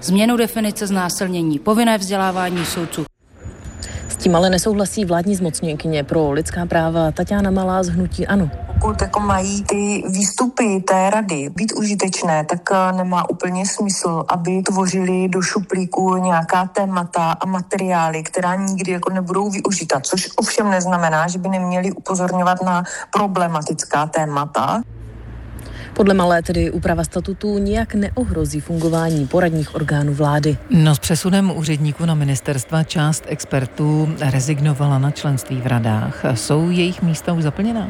změnu definice znásilnění, povinné vzdělávání soudců. S tím ale nesouhlasí vládní zmocněnkyně pro lidská práva Taťána Malá z hnutí ANO. Pokud jako mají ty výstupy té rady být užitečné, tak nemá úplně smysl, aby tvořili do šuplíku nějaká témata a materiály, která nikdy jako nebudou využita, což ovšem neznamená, že by neměli upozorňovat na problematická témata. Podle Malé tedy úprava statutů nijak neohrozí fungování poradních orgánů vlády. No, s přesunem úředníků na ministerstva část expertů rezignovala na členství v radách. Jsou jejich místa už zaplněná?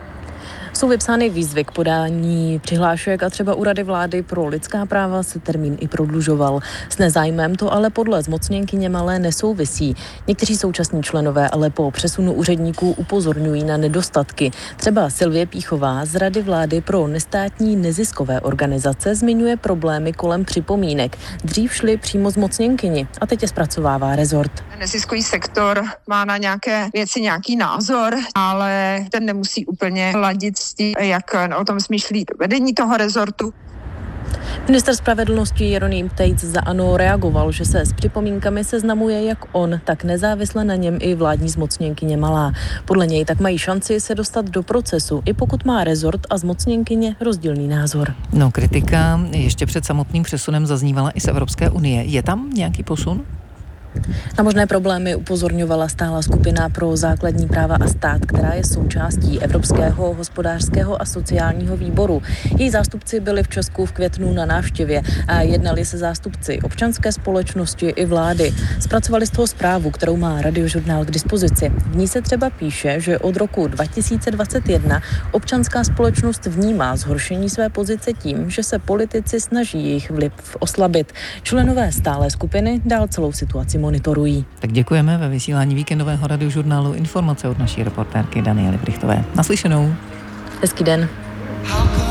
Jsou vypsány výzvy k podání přihlášek a třeba u Rady vlády pro lidská práva se termín i prodlužoval. S nezájmem to ale podle zmocněnkyně Malé nesouvisí. Někteří současní členové ale po přesunu úředníků upozorňují na nedostatky. Třeba Silvie Píchová z Rady vlády pro nestátní neziskové organizace zmiňuje problémy kolem připomínek. Dřív šly přímo zmocněnkyni a teď je zpracovává rezort. Neziskový sektor má na nějaké věci nějaký názor, ale ten nemusí úplně ladit s tím, jak o tom smýšlí vedení toho rezortu. Minister spravedlnosti Jeroným Tejc za ANO reagoval, že se s připomínkami seznamuje jak on, tak nezávisle na něm i vládní zmocněnkyně Malá. Podle něj tak mají šanci se dostat do procesu, i pokud má rezort a zmocněnkyně rozdílný názor. No, kritika ještě před samotným přesunem zaznívala i z Evropské unie. Je tam nějaký posun? Na možné problémy upozorňovala stálá skupina pro základní práva a stát, která je součástí Evropského hospodářského a sociálního výboru. Její zástupci byli v Česku v květnu na návštěvě a jednali se zástupci občanské společnosti i vlády. Zpracovali z toho zprávu, kterou má Radiožurnál k dispozici. V ní se třeba píše, že od roku 2021 občanská společnost vnímá zhoršení své pozice tím, že se politici snaží jejich vliv oslabit. Členové stálé skupiny dál celou situaci monitorují. Tak děkujeme ve vysílání víkendového Radiožurnálu informace od naší reportérky Daniely Brichtové. Naslyšenou. Hezký den.